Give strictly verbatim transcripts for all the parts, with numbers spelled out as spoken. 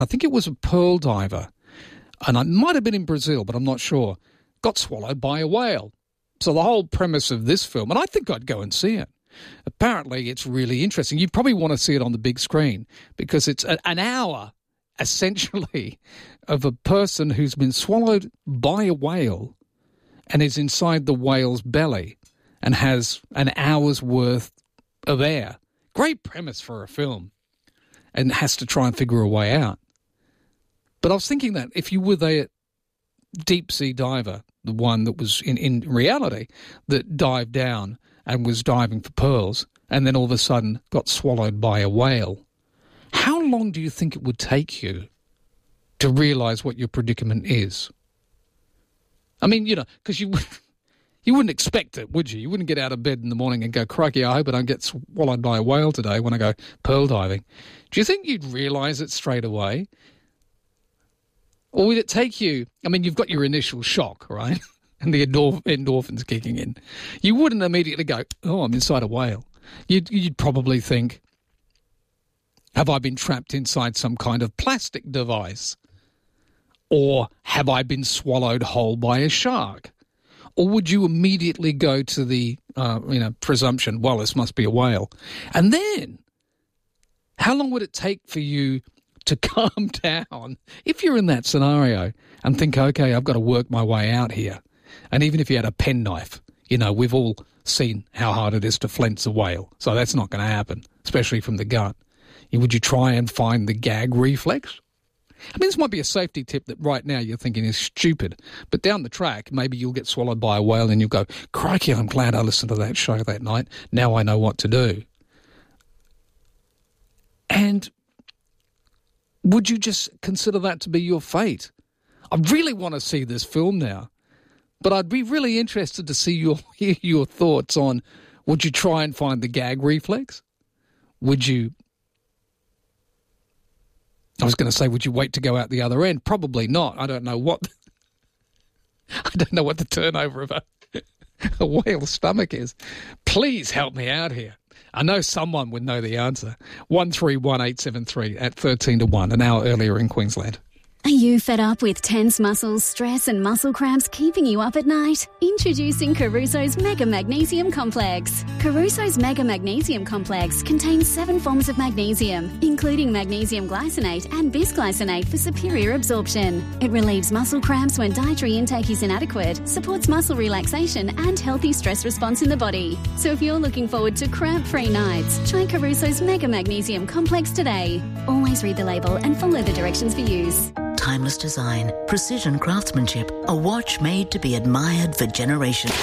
I think it was a pearl diver, and it might have been in Brazil, but I'm not sure, got swallowed by a whale. So the whole premise of this film, and I think I'd go and see it. Apparently, it's really interesting. You probably want to see it on the big screen because it's a, an hour, essentially, of a person who's been swallowed by a whale and is inside the whale's belly and has an hour's worth of air. Great premise for a film, and has to try and figure a way out. But I was thinking that if you were the deep-sea diver, the one that was in, in reality that dived down and was diving for pearls and then all of a sudden got swallowed by a whale, how long do you think it would take you to realise what your predicament is? I mean, you know, because you, you wouldn't expect it, would you? You wouldn't get out of bed in the morning and go, crikey, I hope I don't get swallowed by a whale today when I go pearl diving. Do you think you'd realise it straight away? Or would it take you, I mean, you've got your initial shock, right? And the endorph- endorphins kicking in. You wouldn't immediately go, oh, I'm inside a whale. You'd, you'd probably think, have I been trapped inside some kind of plastic device? Or have I been swallowed whole by a shark? Or would you immediately go to the, uh, you know, presumption, well, this must be a whale? And then, how long would it take for you to calm down if you're in that scenario and think, okay, I've got to work my way out here? And even if you had a penknife, you know, we've all seen how hard it is to flinch a whale. So that's not going to happen, especially from the gut. Would you try and find the gag reflex? I mean, this might be a safety tip that right now you're thinking is stupid, but down the track, maybe you'll get swallowed by a whale and you'll go, crikey, I'm glad I listened to that show that night. Now I know what to do. And would you just consider that to be your fate? I really want to see this film now, but I'd be really interested to see your hear your thoughts on, would you try and find the gag reflex? Would you, I was going to say, would you wait to go out the other end? Probably not. I don't know what, I don't know what the turnover of a, a whale's stomach is. Please help me out here. I know someone would know the answer. one three one eight seven three at thirteen to one, an hour earlier in Queensland. Are you fed up with tense muscles, stress and muscle cramps keeping you up at night? Introducing Caruso's Mega Magnesium Complex. Caruso's Mega Magnesium Complex contains seven forms of magnesium, including magnesium glycinate and bisglycinate for superior absorption. It relieves muscle cramps when dietary intake is inadequate, supports muscle relaxation and healthy stress response in the body. So if you're looking forward to cramp-free nights, try Caruso's Mega Magnesium Complex today. Always read the label and follow the directions for use. Timeless design, precision craftsmanship, a watch made to be admired for generations.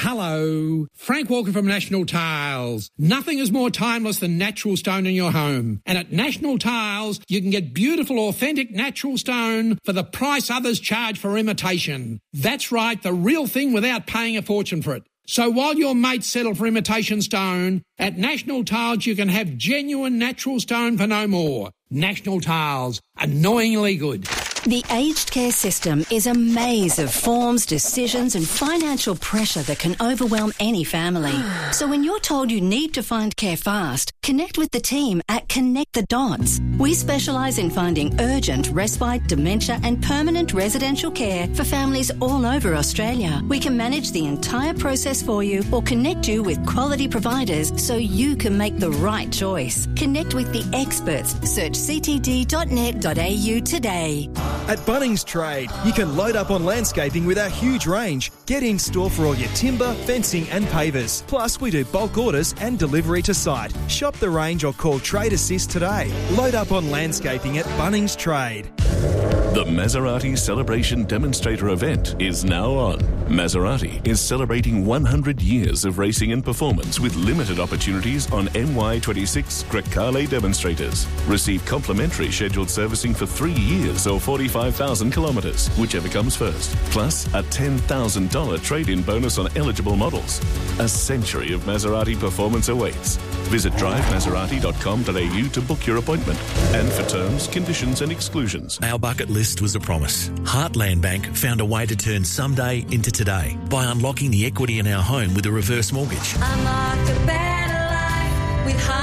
Hello, Frank Walker from National Tiles. Nothing is more timeless than natural stone in your home. And at National Tiles, you can get beautiful, authentic natural stone for the price others charge for imitation. That's right, the real thing without paying a fortune for it. So while your mates settle for imitation stone, at National Tiles you can have genuine natural stone for no more. National Tiles, annoyingly good. The aged care system is a maze of forms, decisions and financial pressure that can overwhelm any family. So when you're told you need to find care fast, connect with the team at Connect the Dots. We specialise in finding urgent, respite, dementia and permanent residential care for families all over Australia. We can manage the entire process for you or connect you with quality providers so you can make the right choice. Connect with the experts. Search c t d dot net dot a u today. At Bunnings Trade, you can load up on landscaping with our huge range. Get in store for all your timber, fencing and pavers. Plus, we do bulk orders and delivery to site. Shop the range or call Trade Assist today. Load up on landscaping at Bunnings Trade. The Maserati Celebration Demonstrator event is now on. Maserati is celebrating one hundred years of racing and performance with limited opportunities on M Y twenty-six Grecale demonstrators. Receive complimentary scheduled servicing for three years or forty-five thousand kilometres, whichever comes first. Plus, a ten thousand dollars trade-in bonus on eligible models. A century of Maserati performance awaits. Visit drive maserati dot com dot a u to book your appointment. And for terms, conditions and exclusions. Our bucket list was a promise. Heartland Bank found a way to turn someday into today by unlocking the equity in our home with a reverse mortgage. Unlock a better life with Heartland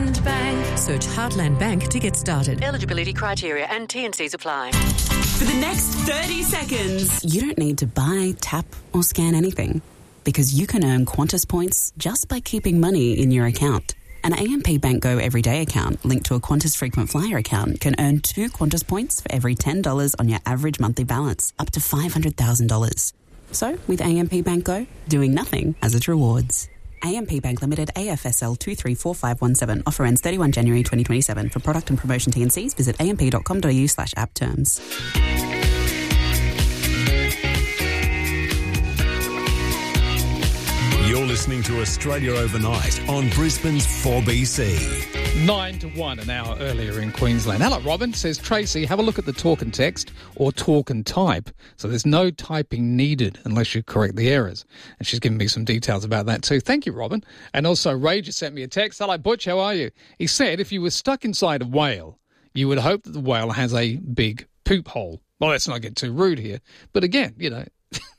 Heartland Bank. Search Heartland Bank to get started. Eligibility criteria and T and Cs apply. For the next thirty seconds, you don't need to buy, tap or scan anything because you can earn Qantas points just by keeping money in your account. An A M P Bank Go Everyday account linked to a Qantas Frequent Flyer account can earn two Qantas points for every ten dollars on your average monthly balance, up to five hundred thousand dollars. So, with A M P Bank Go, doing nothing has its rewards. A M P Bank Limited, A F S L two three four five one seven. Offer ends thirty-first January twenty twenty-seven. For product and promotion T and Cs, visit amp.com.au slash app terms. You're listening to Australia Overnight on Brisbane's four B C. Nine to one, an hour earlier in Queensland. Hello, Robin. Says Tracy, have a look at the talk and text or talk and type. So there's no typing needed unless you correct the errors. And she's given me some details about that too. Thank you, Robin. And also, Ray just sent me a text. Hello, Butch. How are you? He said if you were stuck inside a whale, you would hope that the whale has a big poop hole. Well, let's not get too rude here. But again, you know,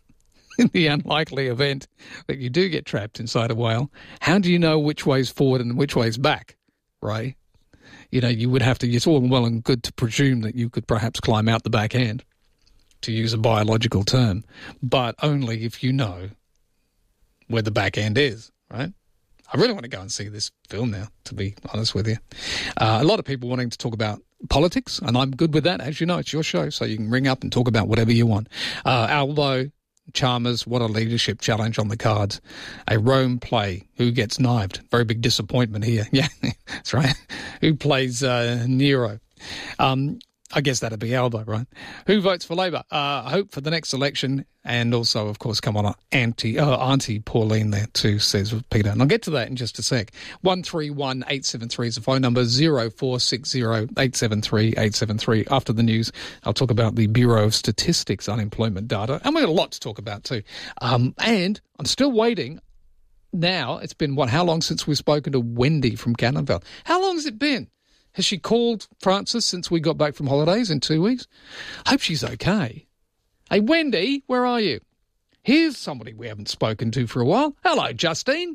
in the unlikely event that you do get trapped inside a whale, how do you know which way's forward and which way's back, right? You know, you would have to, it's all well and good to presume that you could perhaps climb out the back end, to use a biological term, but only if you know where the back end is, right? I really want to go and see this film now, to be honest with you. Uh, a lot of people wanting to talk about politics, and I'm good with that. As you know, it's your show, so you can ring up and talk about whatever you want. Uh, Albo Chalmers, what a leadership challenge on the cards. A Rome play. Who gets knived? Very big disappointment here. Yeah, that's right. Who plays uh, Nero? Um, I guess that'd be Albo, right? Who votes for Labor? Uh, I hope for the next election. And also, of course, come on, Auntie, uh, Auntie Pauline there too, says Peter. And I'll get to that in just a sec. one three one eight seven three is the phone number, zero four six zero eight seven three eight seven three. After the news, I'll talk about the Bureau of Statistics unemployment data. And we've got a lot to talk about too. Um, and I'm still waiting. Now, it's been, what, how long since we've spoken to Wendy from Cannonvale? How long has it been? Has she called Francis since we got back from holidays in two weeks? I hope she's okay. Hey, Wendy, where are you? Here's somebody we haven't spoken to for a while. Hello, Justine.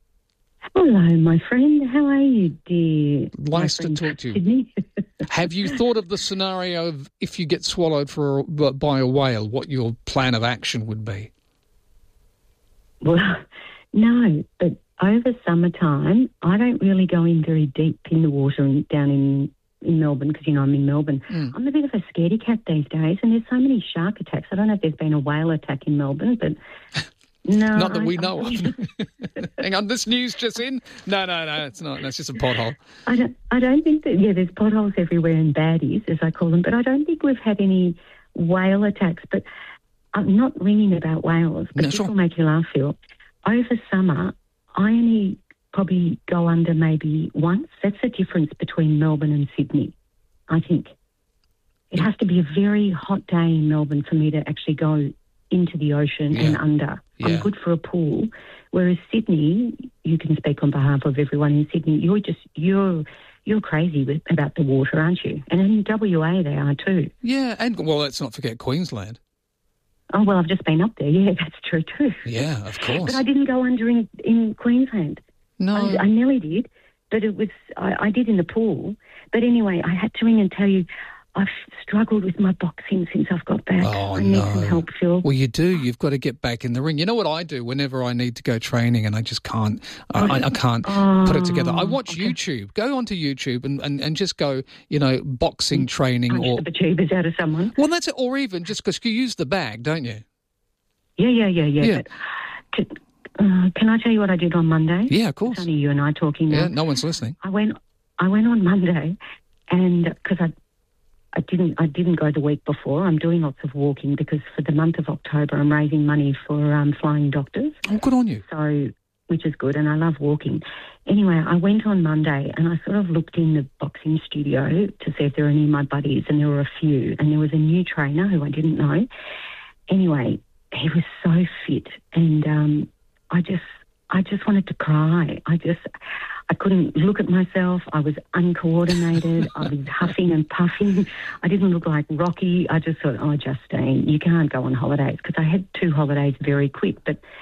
Hello, my friend. How are you, dear? Nice to talk to you. Have you thought of the scenario of if you get swallowed for a, by a whale, what your plan of action would be? Well, no, but over summertime, I don't really go in very deep in the water and down in, in Melbourne because, you know, I'm in Melbourne. Mm. I'm a bit of a scaredy cat these days, and there's so many shark attacks. I don't know if there's been a whale attack in Melbourne, but no. Not that I, we know I, of. Hang on, this news just in? No, no, no, it's not. That's just a pothole. I don't, I don't think that, yeah, there's potholes everywhere and baddies, as I call them, but I don't think we've had any whale attacks. But I'm not ringing about whales, but no, this sure. will make you laugh, Phil. Over summer, I only probably go under maybe once. That's the difference between Melbourne and Sydney, I think. It has to be a very hot day in Melbourne for me to actually go into the ocean yeah. and under. Yeah. I'm good for a pool. Whereas Sydney, you can speak on behalf of everyone in Sydney, you're just, you're you're crazy with, about the water, aren't you? And in W A they are too. Yeah, and well, let's not forget Queensland. Oh, well, I've just been up there. Yeah, that's true too. Yeah, of course. But I didn't go under in, in Queensland. No. I, I nearly did, but it was, I, I did in the pool. But anyway, I had to ring and tell you, I've struggled with my boxing since I've got back. Oh, I need no. some help, Phil. Well, you do. You've got to get back in the ring. You know what I do whenever I need to go training and I just can't, I, I, I can't oh, put it together. I watch okay. YouTube. Go onto YouTube and, and, and just go, you know, boxing training. Punch or the tubers out of someone. Well, that's it. Or even just because you use the bag, don't you? Yeah, yeah, yeah, yeah. yeah. But, uh, can I tell you what I did on Monday? Yeah, of course. It's only you and I talking now. Yeah, no one's listening. I went, I went on Monday, and because I, I didn't, I didn't go the week before. I'm doing lots of walking because for the month of October, I'm raising money for um, flying doctors. Oh, good on you. So, which is good, and I love walking. Anyway, I went on Monday, and I sort of looked in the boxing studio to see if there were any of my buddies, and there were a few, and there was a new trainer who I didn't know. Anyway, he was so fit, and um, I just, I just wanted to cry. I just, I couldn't look at myself. I was uncoordinated. I was huffing and puffing. I didn't look like Rocky. I just thought, oh, Justine, you can't go on holidays, because I had two holidays very quick. But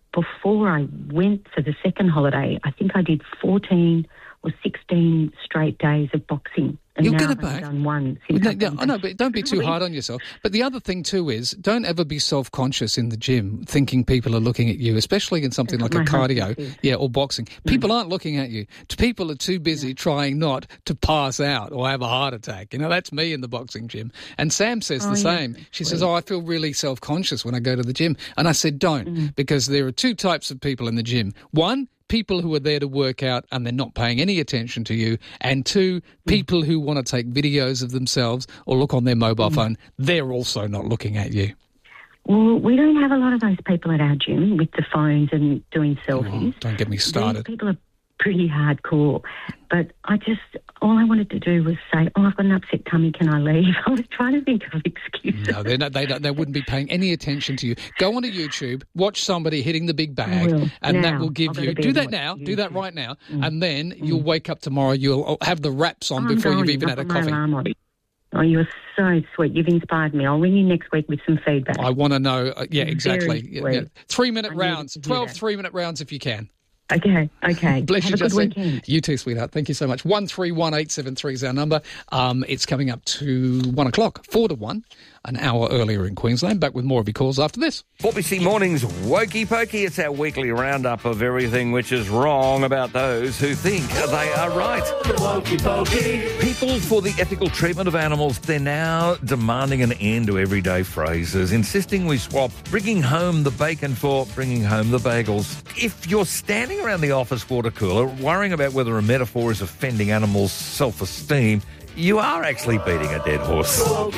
before I went for the second holiday, I think I did fourteen or sixteen straight days of boxing. And You'll now get it I've back. done one. No, Since no, I've been I know, back. but don't be too hard on yourself. But the other thing too is, don't ever be self-conscious in the gym, thinking people are looking at you, especially in something That's like a what my cardio, husband says. yeah, or boxing. People aren't looking at you. People are too busy trying not to pass out or have a heart attack. You know, that's me in the boxing gym. And Sam says Oh, the yeah, same. She that's says, sweet. "Oh, I feel really self-conscious when I go to the gym." And I said, "Don't," Mm. because there are two types of people in the gym. One, people who are there to work out and they're not paying any attention to you, and two, people who want to take videos of themselves or look on their mobile phone, they're also not looking at you. Well, we don't have a lot of those people at our gym with the phones and doing selfies. Oh, don't get me These started. people are pretty hardcore. But I just, all I wanted to do was say, oh, I've got an upset tummy, can I leave? I was trying to think of excuses. No, they're not, they don't, they wouldn't be paying any attention to you. Go onto YouTube, watch somebody hitting the big I bag, will. and that Now. will give I'll go you. to bed Do and that watch now. Do that YouTube. right now, Mm. and then you'll wake up tomorrow. You'll have the wraps on I'm before you've going. even I've had a got my coffee. alarm on. Oh, you're so sweet. You've inspired me. I'll ring you next week with some feedback. I want to know. Uh, yeah, Very exactly. Yeah, sweet. yeah. Three minute I needed rounds. to hear Twelve that. three minute rounds if you can. Okay, okay. Bless Have you, a good Justine. weekend. You too, sweetheart. Thank you so much. One three one eight seven three is our number. Um, it's coming up to one o'clock, four to one, an hour earlier in Queensland. Back with more of your calls after this. four B C Mornings Wokey Pokey. It's our weekly roundup of everything which is wrong about those who think they are right. Wokey Pokey. People for the ethical treatment of animals, they're now demanding an end to everyday phrases, insisting we swap bringing home the bacon for bringing home the bagels. If you're standing around the office water cooler worrying about whether a metaphor is offending animals' self-esteem, you are actually beating a dead horse.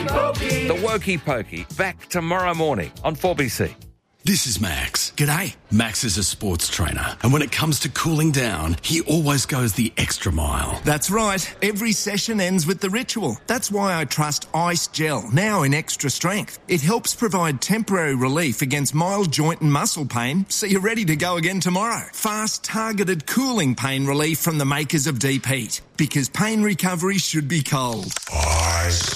The Wokey Pokey, back tomorrow morning on four B C. This is Max. G'day. Max is a sports trainer, and when it comes to cooling down, he always goes the extra mile. That's right. Every session ends with the ritual. That's why I trust Ice Gel, now in extra strength. It helps provide temporary relief against mild joint and muscle pain, so you're ready to go again tomorrow. Fast, targeted cooling pain relief from the makers of Deep Heat. Because pain recovery should be cold. Ice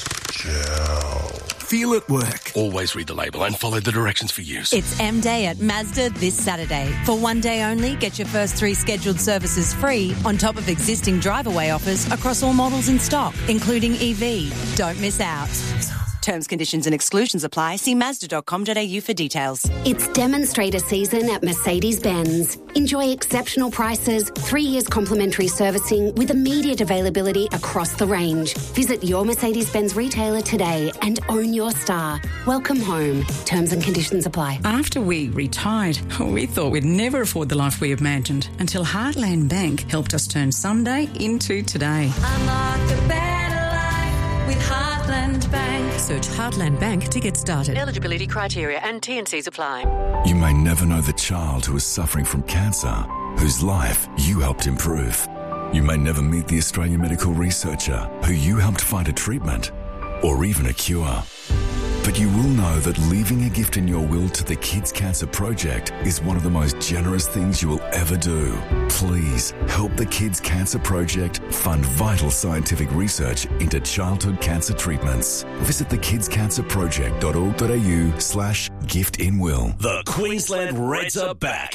Gel. Feel it work. Always read the label and follow the directions for use. It's M-Day at Mazda this Saturday. For one day only, get your first three scheduled services free on top of existing drive-away offers across all models in stock, including E V. Don't miss out. Terms, conditions and exclusions apply. See mazda dot com dot a u for details. It's demonstrator season at Mercedes-Benz. Enjoy exceptional prices, three years complimentary servicing with immediate availability across the range. Visit your Mercedes-Benz retailer today and own your star. Welcome home. Terms and conditions apply. After we retired, we thought we'd never afford the life we imagined until Heartland Bank helped us turn someday into today. Unlock a better life with Heartland Bank. Search Heartland Bank to get started. Eligibility criteria and T and Cs apply. You may never know the child who is suffering from cancer, whose life you helped improve. You may never meet the Australian medical researcher who you helped find a treatment or even a cure. But you will know that leaving a gift in your will to the Kids Cancer Project is one of the most generous things you will ever do. Please help the Kids Cancer Project fund vital scientific research into childhood cancer treatments. Visit the kids cancer project dot org dot a u slash gift in will. The Queensland Reds are back.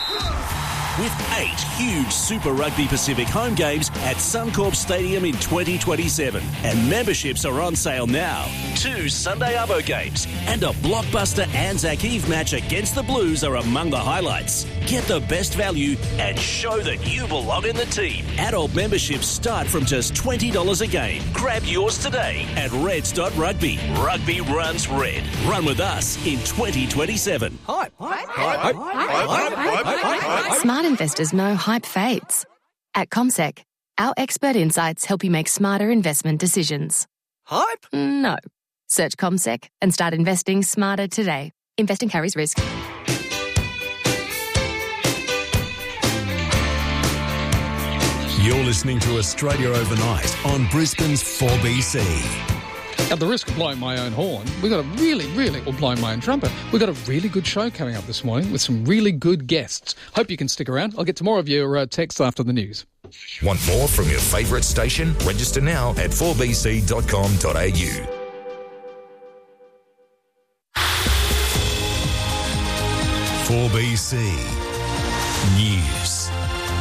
With eight huge Super Rugby Pacific home games at Suncorp Stadium in twenty twenty-seven. And memberships are on sale now. Two Sunday Arvo games and a blockbuster Anzac Eve match against the Blues are among the highlights. Get the best value and show that you belong in the team. Adult memberships start from just twenty dollars a game. Grab yours today at reds dot rugby. Rugby runs red. Run with us in twenty twenty-seven. Hype. Hype. Hype. Hype. Hype. Smart investors know hype fades. At CommSec, our expert insights help you make smarter investment decisions. Hype? No. Search CommSec and start investing smarter today. Investing carries risk. You're listening to Australia Overnight on Brisbane's four B C. At the risk of blowing my own horn, we've got a really, really, or blowing my own trumpet, we've got a really good show coming up this morning with some really good guests. Hope you can stick around. I'll get to more of your uh, texts after the news. Want more from your favourite station? Register now at four b c dot com dot a u. four B C News.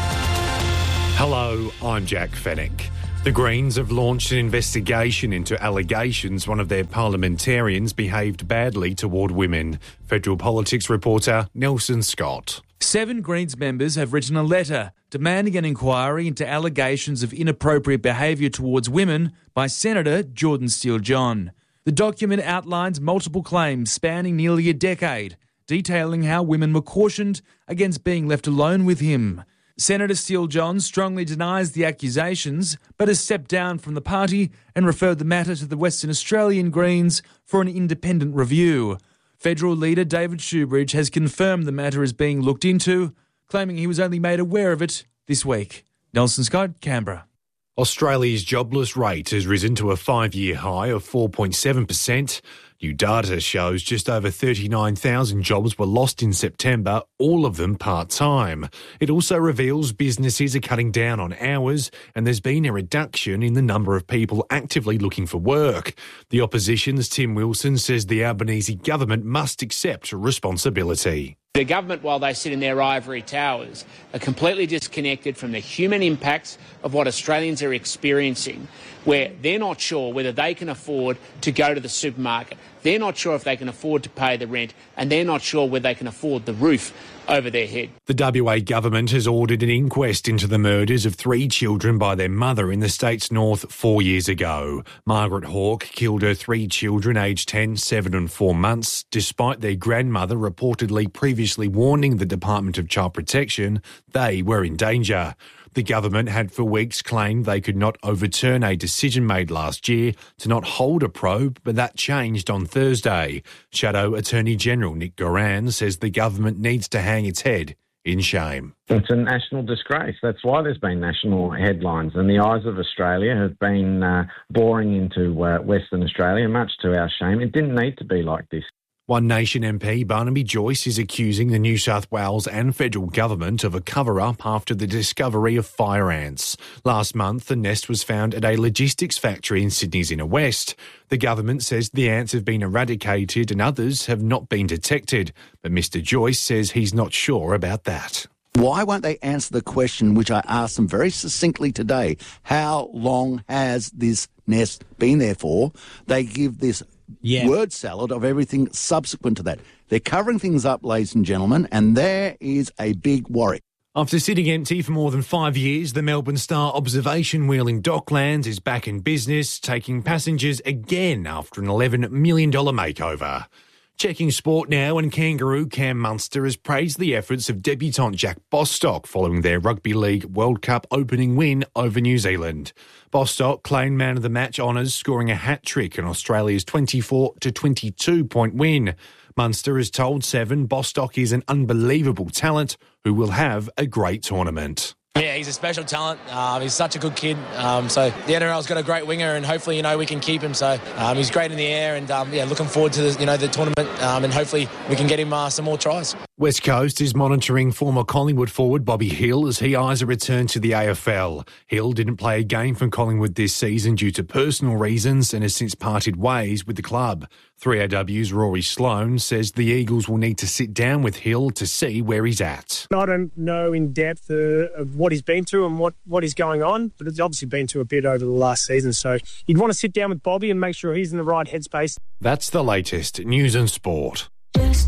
Hello, I'm Jack Fennick. The Greens have launched an investigation into allegations one of their parliamentarians behaved badly toward women. Federal Politics reporter Nelson Scott. Seven Greens members have written a letter demanding an inquiry into allegations of inappropriate behaviour towards women by Senator Jordan Steele-John. The document outlines multiple claims spanning nearly a decade, detailing how women were cautioned against being left alone with him. Senator Steele-John strongly denies the accusations, but has stepped down from the party and referred the matter to the Western Australian Greens for an independent review. Federal leader David Shoebridge has confirmed the matter is being looked into, claiming he was only made aware of it this week. Nelson Scott, Canberra. Australia's jobless rate has risen to a five-year high of four point seven percent. New data shows just over thirty-nine thousand jobs were lost in September, all of them part-time. It also reveals businesses are cutting down on hours and there's been a reduction in the number of people actively looking for work. The opposition's Tim Wilson says the Albanese government must accept responsibility. The government, while they sit in their ivory towers, are completely disconnected from the human impacts of what Australians are experiencing, where they're not sure whether they can afford to go to the supermarket. They're not sure if they can afford to pay the rent, and they're not sure whether they can afford the roof over their head. The W A government has ordered an inquest into the murders of three children by their mother in the state's north four years ago. Margaret Hawke killed her three children aged ten, seven and four months, despite their grandmother reportedly previously warning the Department of Child Protection they were in danger. The government had for weeks claimed they could not overturn a decision made last year to not hold a probe, but that changed on Thursday. Shadow Attorney General Nick Goran says the government needs to hang its head in shame. It's a national disgrace. That's why there's been national headlines, and the eyes of Australia have been uh, boring into uh, Western Australia, much to our shame. It didn't need to be like this. One Nation M P Barnaby Joyce is accusing the New South Wales and federal government of a cover-up after the discovery of fire ants. Last month, the nest was found at a logistics factory in Sydney's inner west. The government says the ants have been eradicated and others have not been detected, but Mr Joyce says he's not sure about that. Why won't they answer the question which I asked them very succinctly today? How long has this nest been there for? They give this Yeah. word salad of everything subsequent to that. They're covering things up, ladies and gentlemen, and there is a big worry. After sitting empty for more than five years, the Melbourne Star observation wheel in Docklands is back in business, taking passengers again after an eleven million dollars makeover. Checking sport now, and Kangaroo Cam Munster has praised the efforts of debutant Jack Bostock following their Rugby League World Cup opening win over New Zealand. Bostock claimed man of the match honours, scoring a hat-trick in Australia's twenty-four to twenty-two point win. Munster has told Seven Bostock is an unbelievable talent who will have a great tournament. Yeah, he's a special talent. Um, he's such a good kid. Um, so the N R L's got a great winger, and hopefully, you know, we can keep him. So um, he's great in the air, and um, yeah, looking forward to the, you know, the tournament, um, and hopefully we can get him uh, some more tries. West Coast is monitoring former Collingwood forward Bobby Hill as he eyes a return to the A F L. Hill didn't play a game for Collingwood this season due to personal reasons and has since parted ways with the club. three A W's Rory Sloane says the Eagles will need to sit down with Hill to see where he's at. I don't know in depth uh, of what he's been through and what, what is going on, but it's obviously been through a bit over the last season. So you'd want to sit down with Bobby and make sure he's in the right headspace. That's the latest news and sport. Just